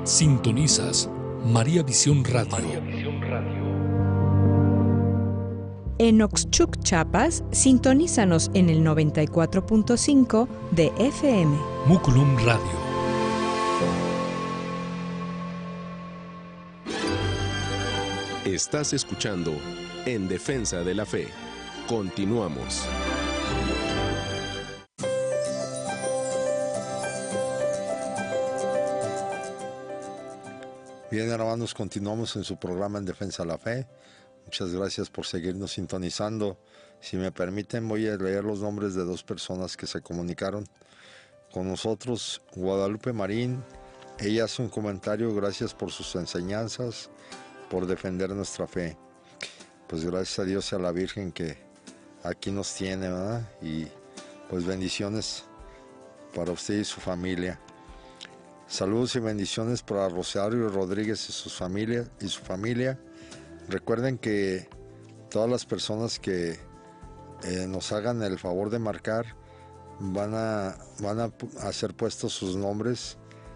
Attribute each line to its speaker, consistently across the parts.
Speaker 1: Sintonizas María Visión Radio. María Visión Radio.
Speaker 2: En Oxchuc, Chiapas, sintonízanos en el 94.5 de FM.
Speaker 1: Muculum Radio.
Speaker 3: Estás escuchando En Defensa de la Fe. Continuamos.
Speaker 4: Bien, hermanos, continuamos en su programa En Defensa de la Fe. Muchas gracias por seguirnos sintonizando. Si me permiten, voy a leer los nombres de dos personas que se comunicaron con nosotros. Guadalupe Marín, ella hace un comentario: gracias por sus enseñanzas, por defender nuestra fe. Pues gracias a Dios y a la Virgen que aquí nos tiene, ¿verdad? Y pues bendiciones para usted y su familia. Saludos y bendiciones para Rosario Rodríguez y su familia. Recuerden que todas las personas que nos hagan el favor de marcar van a hacer puestos sus nombres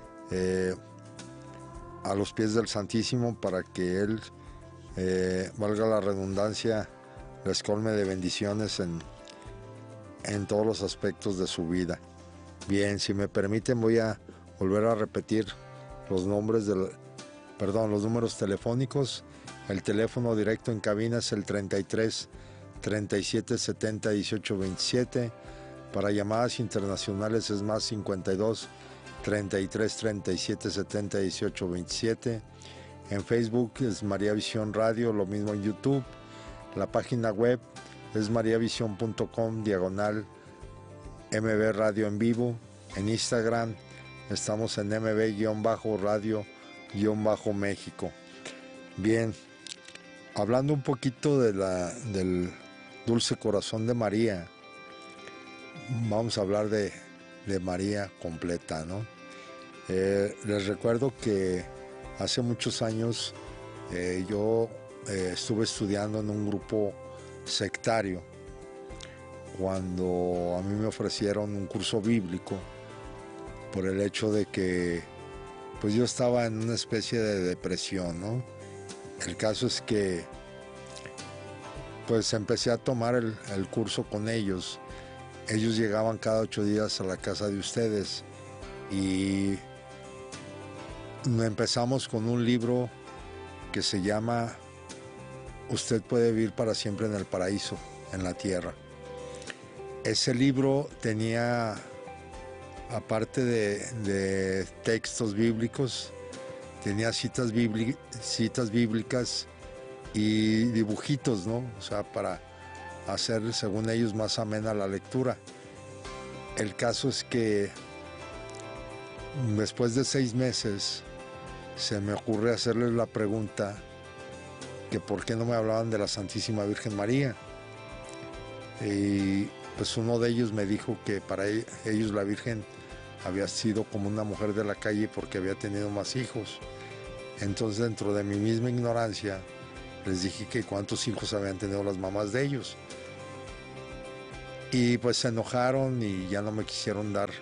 Speaker 4: a los pies del Santísimo para que Él, valga la redundancia, les colme de bendiciones en todos los aspectos de su vida. Bien, si me permiten, voy a volver a repetir los números telefónicos. El teléfono directo en cabina es el 33 37 70 18 27. Para llamadas internacionales es más 52 33 37 70 18 27. En Facebook es María Visión Radio, lo mismo en YouTube. La página web es mariavision.com/MB Radio en vivo. En Instagram estamos en MB-Radio-México. Bien, hablando un poquito del Dulce Corazón de María, vamos a hablar de María completa, ¿no? Les recuerdo que hace muchos años yo estuve estudiando en un grupo sectario cuando a mí me ofrecieron un curso bíblico por el hecho de que pues yo estaba en una especie de depresión, ¿no? El caso es que pues empecé a tomar el curso con ellos. Ellos llegaban cada 8 días a la casa de ustedes y empezamos con un libro que se llama Usted puede vivir para siempre en el paraíso, en la tierra. Ese libro tenía, aparte de textos bíblicos, tenía citas bíblicas y dibujitos, ¿no? O sea, para hacer, según ellos, más amena la lectura. El caso es que después de 6 meses se me ocurre hacerles la pregunta que por qué no me hablaban de la Santísima Virgen María. Y pues uno de ellos me dijo que para ellos la Virgen había sido como una mujer de la calle porque había tenido más hijos. Entonces, dentro de mi misma ignorancia, les dije que cuántos hijos habían tenido las mamás de ellos. Y pues se enojaron y ya no me quisieron dar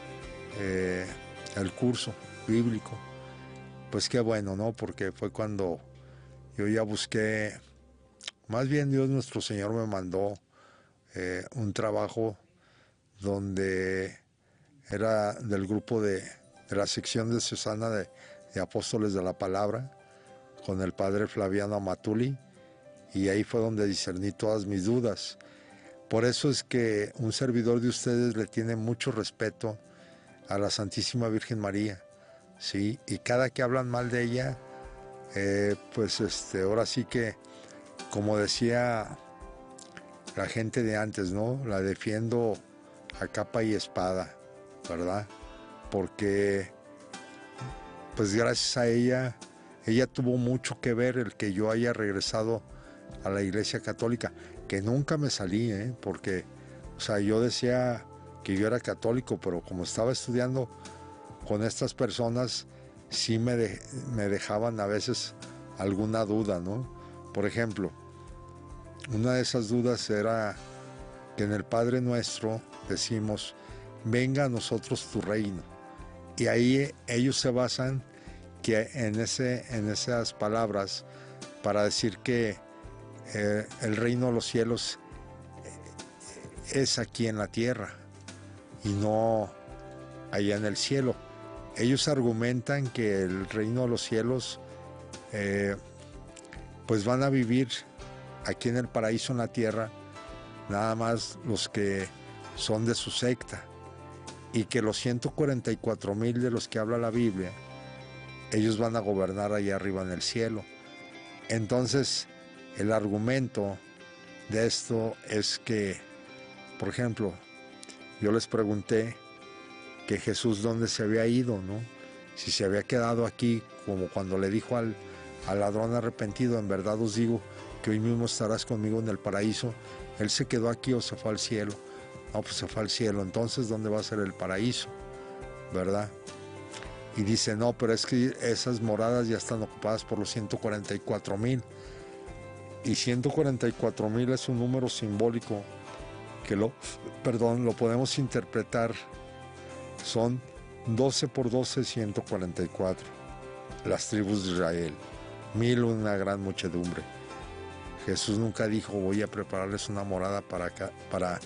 Speaker 4: el curso bíblico. Pues qué bueno, ¿no? Porque fue cuando yo ya busqué, más bien Dios nuestro Señor me mandó un trabajo donde era del grupo de la sección de Susana de Apóstoles de la Palabra, con el padre Flaviano Amatuli, y ahí fue donde discerní todas mis dudas. Por eso es que un servidor de ustedes le tiene mucho respeto a la Santísima Virgen María, ¿sí? Y cada que hablan mal de ella, pues ahora sí que, como decía la gente de antes, ¿no? La defiendo a capa y espada, ¿verdad? Porque pues gracias a ella tuvo mucho que ver el que yo haya regresado a la Iglesia Católica, que nunca me salí, porque, o sea, yo decía que yo era católico, pero como estaba estudiando con estas personas, sí me dejaban a veces alguna duda, ¿no? Por ejemplo, una de esas dudas era que en el Padre Nuestro decimos, venga a nosotros tu reino. Y ahí ellos se basan que en esas palabras, para decir que el reino de los cielos es aquí en la tierra y no allá en el cielo. Ellos argumentan que el reino de los cielos pues van a vivir aquí en el paraíso en la tierra nada más los que son de su secta, y que los 144,000 de los que habla la Biblia, ellos van a gobernar allá arriba en el cielo. Entonces, el argumento de esto es que, por ejemplo, yo les pregunté que Jesús dónde se había ido, ¿no? Si se había quedado aquí, como cuando le dijo al ladrón arrepentido, en verdad os digo que hoy mismo estarás conmigo en el paraíso. Él se quedó aquí o se fue al cielo. No, pues se fue al cielo. Entonces, ¿dónde va a ser el paraíso? ¿Verdad? Y dice, no, pero es que esas moradas ya están ocupadas por los 144,000. Y 144,000 es un número simbólico que lo podemos interpretar. Son 12 por 12, 144. Las tribus de Israel. 1,000, una gran muchedumbre. Jesús nunca dijo, voy a prepararles una morada para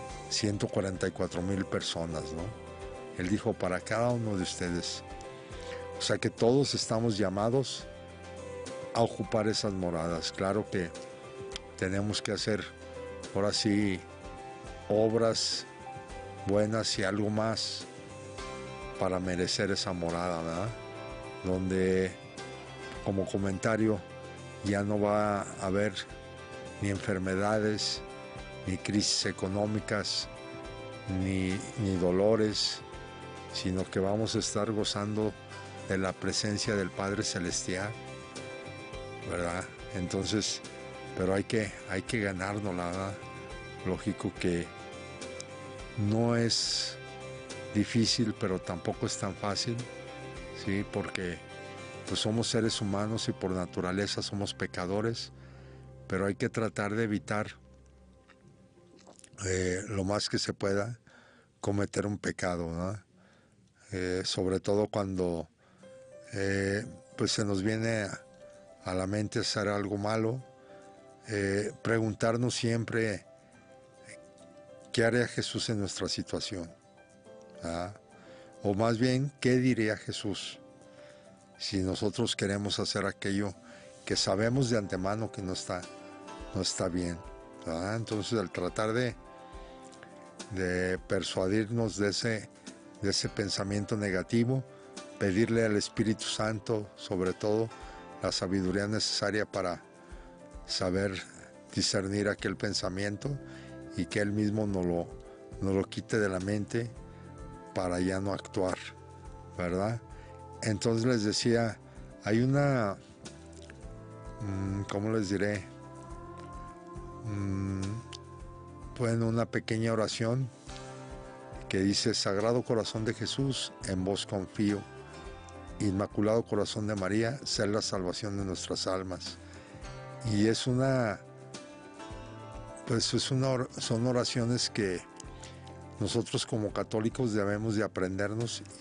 Speaker 4: 144,000 personas, ¿no? Él dijo, para cada uno de ustedes. O sea que todos estamos llamados a ocupar esas moradas. Claro que tenemos que hacer, ahora sí, obras buenas y algo más para merecer esa morada, ¿verdad? Donde, como comentario, ya no va a haber ni enfermedades, ni crisis económicas, ni dolores, sino que vamos a estar gozando de la presencia del Padre Celestial, ¿verdad? Entonces, pero hay que ganárnosla, ¿verdad? Lógico que no es difícil, pero tampoco es tan fácil, ¿sí? Porque pues somos seres humanos y por naturaleza somos pecadores, pero hay que tratar de evitar lo más que se pueda cometer un pecado, ¿no? Sobre todo cuando pues se nos viene a la mente hacer algo malo, preguntarnos siempre qué haría Jesús en nuestra situación, ¿verdad? O más bien, ¿qué diría Jesús si nosotros queremos hacer aquello que sabemos de antemano que no está bien, ¿verdad? Entonces, al tratar de persuadirnos de ese pensamiento negativo, pedirle al Espíritu Santo, sobre todo, la sabiduría necesaria para saber discernir aquel pensamiento y que Él mismo nos lo quite de la mente para ya no actuar, ¿verdad? Entonces les decía, hay una, ¿cómo les diré? Bueno, una pequeña oración que dice: Sagrado Corazón de Jesús, en vos confío. Inmaculado Corazón de María, sé la salvación de nuestras almas. Y es son oraciones que nosotros como católicos debemos de aprendernos